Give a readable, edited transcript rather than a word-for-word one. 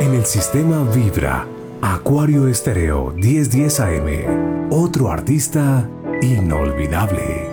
En el sistema vibra Acuario Estéreo 1010 AM. Otro artista inolvidable.